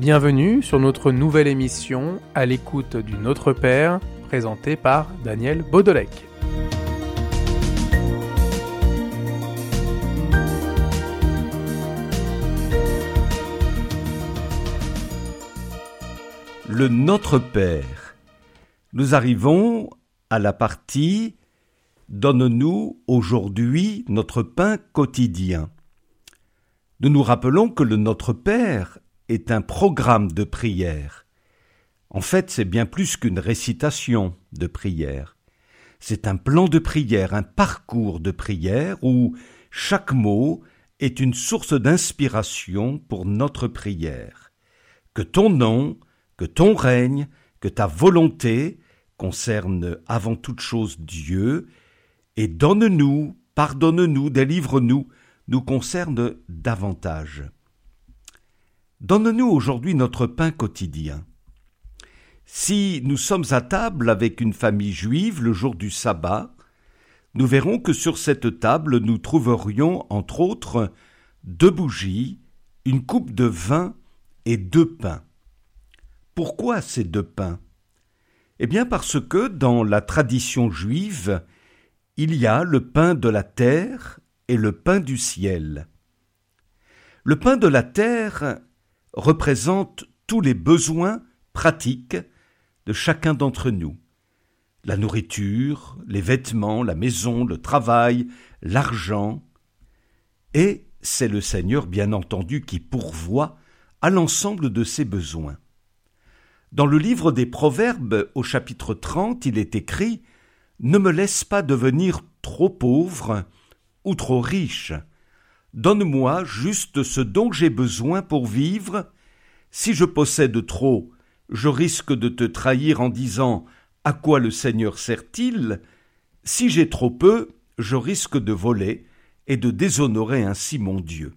Bienvenue sur notre nouvelle émission à l'écoute du Notre Père, présentée par Daniel Baudolec. Le Notre Père. Nous arrivons à la partie « Donne-nous aujourd'hui notre pain quotidien ». Nous nous rappelons que le Notre Père est un programme de prière. En fait, c'est bien plus qu'une récitation de prière. C'est un plan de prière, un parcours de prière où chaque mot est une source d'inspiration pour notre prière. Que ton nom, que ton règne, que ta volonté concerne avant toute chose Dieu, et donne-nous, pardonne-nous, délivre-nous, nous concerne davantage. Donne-nous aujourd'hui notre pain quotidien. Si nous sommes à table avec une famille juive le jour du sabbat, nous verrons que sur cette table nous trouverions entre autres 2 bougies, une coupe de vin et 2 pains. Pourquoi ces 2 pains ? Eh bien parce que dans la tradition juive, il y a le pain de la terre et le pain du ciel. Le pain de la terre représente tous les besoins pratiques de chacun d'entre nous. La nourriture, les vêtements, la maison, le travail, l'argent. Et c'est le Seigneur, bien entendu, qui pourvoit à l'ensemble de ces besoins. Dans le livre des Proverbes, au chapitre 30, il est écrit « Ne me laisse pas devenir trop pauvre ou trop riche. Donne-moi juste ce dont j'ai besoin pour vivre. Si je possède trop, je risque de te trahir en disant « À quoi le Seigneur sert-il ?» Si j'ai trop peu, je risque de voler et de déshonorer ainsi mon Dieu.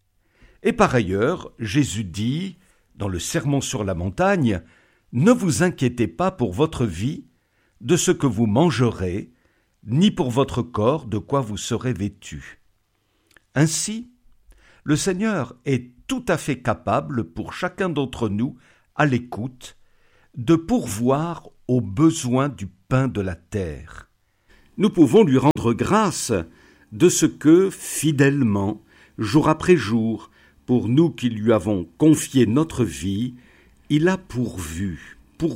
Et par ailleurs, Jésus dit, dans le Sermon sur la montagne, « Ne vous inquiétez pas pour votre vie, de ce que vous mangerez, ni pour votre corps de quoi vous serez vêtus. » Ainsi, le Seigneur est tout à fait capable pour chacun d'entre nous, à l'écoute, de pourvoir aux besoins du pain de la terre. Nous pouvons lui rendre grâce de ce que, fidèlement, jour après jour, pour nous qui lui avons confié notre vie, il a pourvu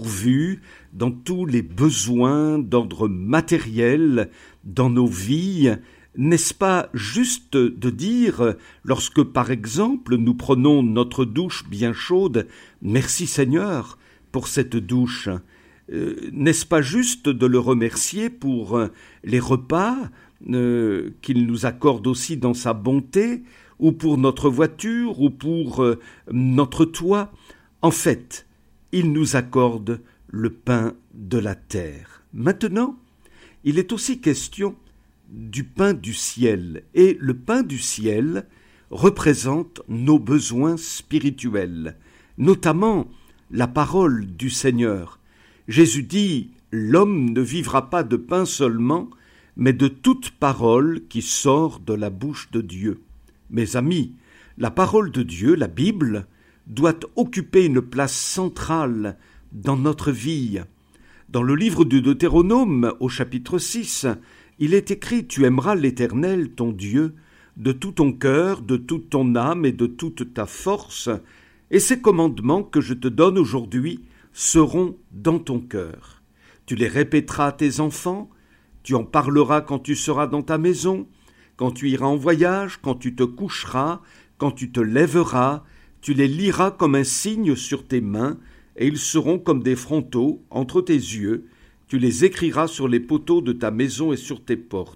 dans tous les besoins d'ordre matériel dans nos vies. N'est-ce pas juste de dire, lorsque par exemple nous prenons notre douche bien chaude, « Merci Seigneur pour cette douche », n'est-ce pas juste de le remercier pour les repas qu'il nous accorde aussi dans sa bonté, ou pour notre voiture, ou pour notre toit ? En fait, il nous accorde le pain de la terre. Maintenant, il est aussi question du pain du ciel. Et le pain du ciel représente nos besoins spirituels, notamment la parole du Seigneur. Jésus dit « L'homme ne vivra pas de pain seulement, mais de toute parole qui sort de la bouche de Dieu. » Mes amis, la parole de Dieu, la Bible, doit occuper une place centrale dans notre vie. Dans le livre du Deutéronome, au chapitre 6, il est écrit « Tu aimeras l'Éternel, ton Dieu, de tout ton cœur, de toute ton âme et de toute ta force, et ces commandements que je te donne aujourd'hui seront dans ton cœur. Tu les répéteras à tes enfants, tu en parleras quand tu seras dans ta maison, quand tu iras en voyage, quand tu te coucheras, quand tu te lèveras, tu les liras comme un signe sur tes mains, et ils seront comme des frontaux entre tes yeux. Tu les écriras sur les poteaux de ta maison et sur tes portes. »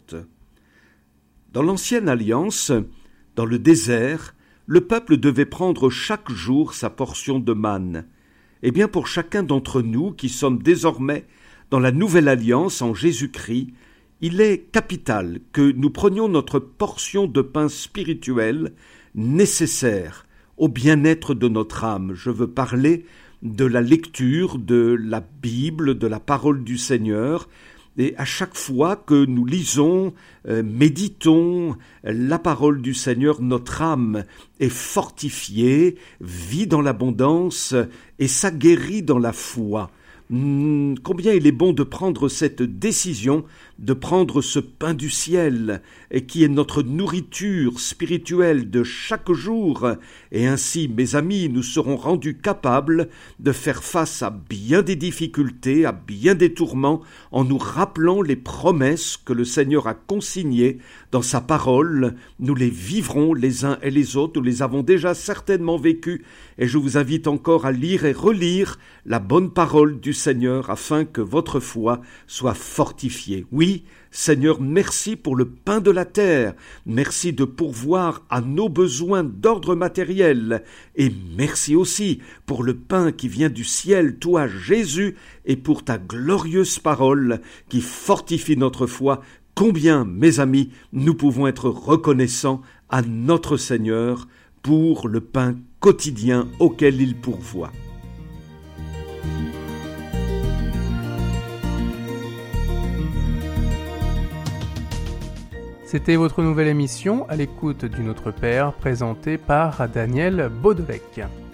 Dans l'Ancienne Alliance, dans le désert, le peuple devait prendre chaque jour sa portion de manne. Eh bien, pour chacun d'entre nous qui sommes désormais dans la Nouvelle Alliance en Jésus-Christ, il est capital que nous prenions notre portion de pain spirituel nécessaire au bien-être de notre âme. Je veux parler de la lecture de la Bible, de la parole du Seigneur, Et à chaque fois que nous lisons, méditons la parole du Seigneur, notre âme est fortifiée, vit dans l'abondance et s'aguerrit dans la foi. Combien il est bon de prendre cette décision, de prendre ce pain du ciel, et qui est notre nourriture spirituelle de chaque jour, et ainsi, mes amis, nous serons rendus capables de faire face à bien des difficultés, à bien des tourments, en nous rappelant les promesses que le Seigneur a consignées dans sa parole. Nous les vivrons les uns et les autres, nous les avons déjà certainement vécues, et je vous invite encore à lire et relire la bonne parole du Seigneur afin que votre foi soit fortifiée. Oui, Seigneur, merci pour le pain de la terre, merci de pourvoir à nos besoins d'ordre matériel, et merci aussi pour le pain qui vient du ciel, toi Jésus, et pour ta glorieuse parole qui fortifie notre foi. Combien, mes amis, nous pouvons être reconnaissants à notre Seigneur pour le pain quotidien auquel il pourvoit. C'était votre nouvelle émission à l'écoute du Notre Père, présentée par Daniel Baudelec.